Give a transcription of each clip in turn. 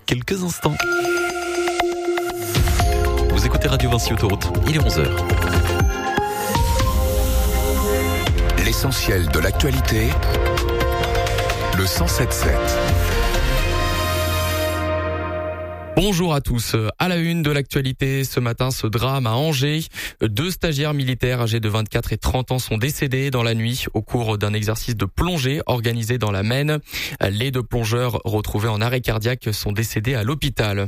quelques instants. Vous écoutez Radio Vinci Autoroute, il est 11h. L'essentiel de l'actualité, le 107.7. Bonjour à tous. À la une de l'actualité, ce matin, ce drame à Angers. 2 stagiaires militaires âgés de 24 et 30 ans sont décédés dans la nuit au cours d'un exercice de plongée organisé dans la Maine. Les 2 plongeurs retrouvés en arrêt cardiaque sont décédés à l'hôpital.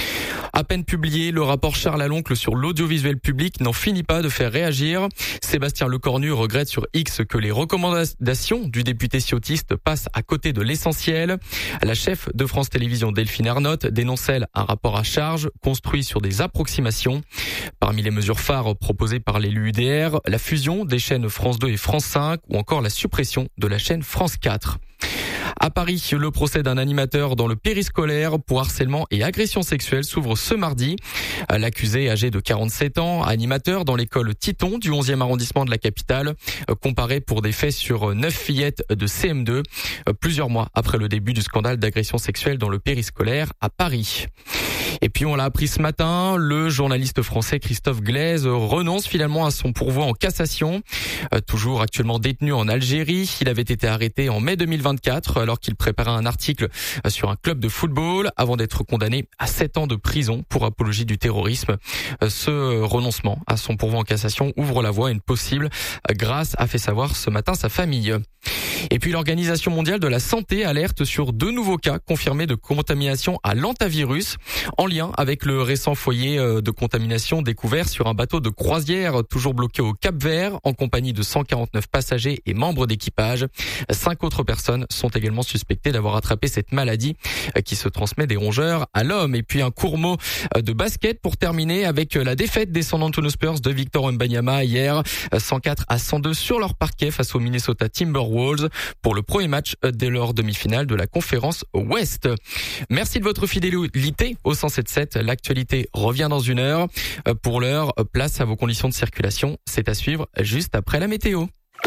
À peine publié, le rapport Charles Aloncle sur l'audiovisuel public n'en finit pas de faire réagir. Sébastien Lecornu regrette sur X que les recommandations du député ciotiste passent à côté de l'essentiel. La chef de France Télévisions, Delphine Ernotte, dénonce elle un rapport à charge construit sur des approximations. Parmi les mesures phares proposées par l'élu UDR, la fusion des chaînes France 2 et France 5 ou encore la suppression de la chaîne France 4. À Paris, le procès d'un animateur dans le périscolaire pour harcèlement et agression sexuelle s'ouvre ce mardi. L'accusé, âgé de 47 ans, animateur dans l'école Titon du 11e arrondissement de la capitale, comparé pour des faits sur 9 fillettes de CM2, plusieurs mois après le début du scandale d'agression sexuelle dans le périscolaire à Paris. Et puis on l'a appris ce matin, le journaliste français Christophe Glaise renonce finalement à son pourvoi en cassation. Toujours actuellement détenu en Algérie, il avait été arrêté en mai 2024 alors qu'il préparait un article sur un club de football avant d'être condamné à 7 ans de prison pour apologie du terrorisme. Ce renoncement à son pourvoi en cassation ouvre la voie à une possible grâce, a fait savoir ce matin sa famille. Et puis l'Organisation mondiale de la santé alerte sur 2 nouveaux cas confirmés de contamination à l'hantavirus en lien avec le récent foyer de contamination découvert sur un bateau de croisière toujours bloqué au Cap-Vert en compagnie de 149 passagers et membres d'équipage. 5 autres personnes sont également suspectées d'avoir attrapé cette maladie qui se transmet des rongeurs à l'homme. Et puis un court mot de basket pour terminer avec la défaite des San Antonio Spurs de Victor Wembanyama hier, 104-102 sur leur parquet face aux Minnesota Timberwolves pour le premier match de leur demi-finale de la conférence Ouest. Merci de votre fidélité au 107.7. L'actualité revient dans 1 heure. Pour l'heure, place à vos conditions de circulation. C'est à suivre juste après la météo.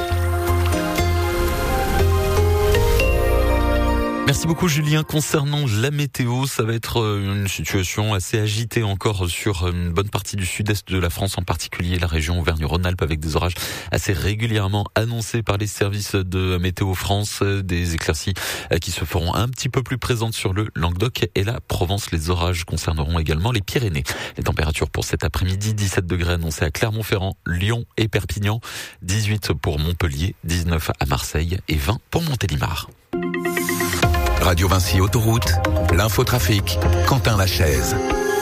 Merci beaucoup Julien. Concernant la météo, ça va être une situation assez agitée encore sur une bonne partie du sud-est de la France, en particulier la région Auvergne-Rhône-Alpes, avec des orages assez régulièrement annoncés par les services de Météo France, des éclaircies qui se feront un petit peu plus présentes sur le Languedoc et la Provence. Les orages concerneront également les Pyrénées. Les températures pour cet après-midi, 17 degrés annoncés à Clermont-Ferrand, Lyon et Perpignan, 18 pour Montpellier, 19 à Marseille et 20 pour Montélimar. Radio Vinci Autoroute, l'infotrafic, Quentin Lachaise.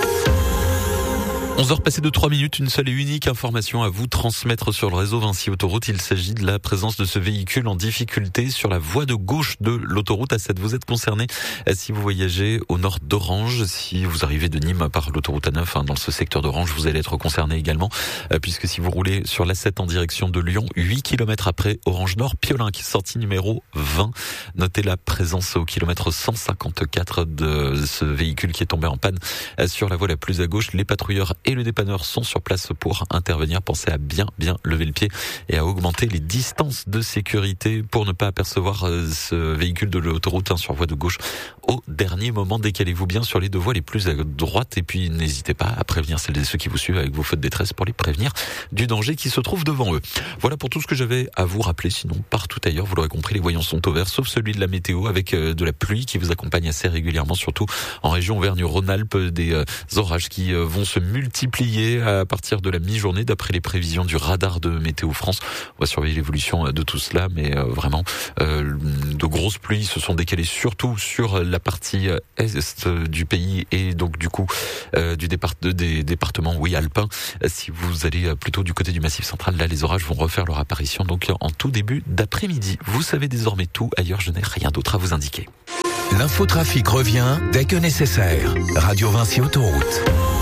11h passées de 3 minutes, une seule et unique information à vous transmettre sur le réseau Vinci Autoroute. Il s'agit de la présence de ce véhicule en difficulté sur la voie de gauche de l'autoroute A7. Vous êtes concerné si vous voyagez au nord d'Orange. Si vous arrivez de Nîmes par l'autoroute A9, dans ce secteur d'Orange, vous allez être concerné également. Puisque si vous roulez sur l'A7 en direction de Lyon, 8 km après Orange Nord, Piolin, qui est sortie numéro 20. Notez la présence au kilomètre 154 de ce véhicule qui est tombé en panne sur la voie la plus à gauche. Les patrouilleurs et le dépanneur sont sur place pour intervenir. Pensez à bien lever le pied et à augmenter les distances de sécurité pour ne pas apercevoir ce véhicule de l'autoroute sur voie de gauche au dernier moment. Décalez-vous bien sur les 2 voies les plus à droite et puis n'hésitez pas à prévenir celles et ceux qui vous suivent avec vos feux de détresse pour les prévenir du danger qui se trouve devant eux. Voilà pour tout ce que j'avais à vous rappeler. Sinon, partout ailleurs, vous l'aurez compris, les voyants sont au vert, sauf celui de la météo avec de la pluie qui vous accompagne assez régulièrement, surtout en région Auvergne-Rhône-Alpes, des orages qui vont se multiplier à partir de la mi-journée d'après les prévisions du radar de Météo France. On va surveiller l'évolution de tout cela, mais vraiment de grosses pluies se sont décalées surtout sur la partie est du pays et donc du coup des départements alpins. Si vous allez plutôt du côté du Massif central, là les orages vont refaire leur apparition donc en tout début d'après-midi. Vous savez désormais tout, ailleurs je n'ai rien d'autre à vous indiquer. L'infotrafic revient dès que nécessaire. Radio Vinci Autoroute.